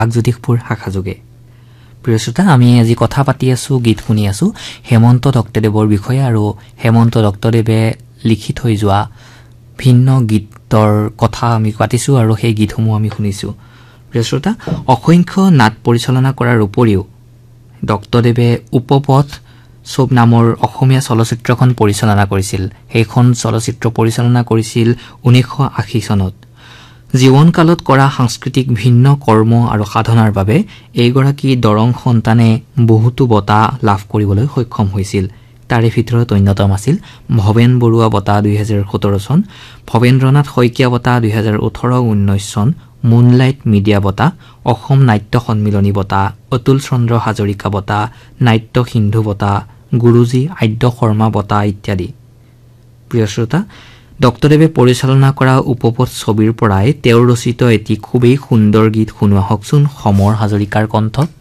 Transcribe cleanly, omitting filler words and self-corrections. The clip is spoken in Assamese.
আগজ্যোতিষপুৰ শাখাযোগে। প্ৰিয় শ্ৰোতা, আমি আজি কথা পাতি আছো, গীত শুনি আছো হেমন্ত দত্তদেৱৰ বিষয়ে আৰু হেমন্ত দত্তদেৱে লিখি থৈ যোৱা ভিন্ন গীতৰ কথা আমি পাতিছো আৰু সেই গীতসমূহ আমি শুনিছো। প্ৰিয় শ্ৰোতা, অসংখ্য নাট পৰিচালনা কৰাৰ উপৰিও দত্তদেৱে উপপথ সব নামৰ অসমীয়া চলচ্চিত্ৰখন পৰিচালনা কৰিছিল। সেইখন চলচ্চিত্ৰ পৰিচালনা কৰিছিল 1980 চনত। জীৱনকালত কৰা সাংস্কৃতিক ভিন্ন কৰ্ম আৰু সাধনাৰ বাবে এইগৰাকী দৰং সন্তানে বহুতো বঁটা লাভ কৰিবলৈ সক্ষম হৈছিল। তাৰে ভিতৰত অন্যতম আছিল ভৱেন বৰুৱা বঁটা 2017 চন, ভৱেন্দ্ৰনাথ শইকীয়া বঁটা 2018-19 চন, মুনলাইট মিডিয়া বঁটা, অসম নাট্য সন্মিলনী বঁটা, অতুল চন্দ্ৰ হাজৰিকা বঁটা, নাট্য সিন্ধু বঁটা, গুৰুজী আদ্য শৰ্মা বঁটা ইত্যাদি। প্ৰিয় শ্ৰোতা, দত্তদেৱে পৰিচালনা কৰা উপপথ ছবিৰ পৰাই তেওঁৰ ৰচিত এটি খুবেই সুন্দৰ গীত শুনোৱা হওকচোন সমৰ হাজৰিকাৰ কণ্ঠত।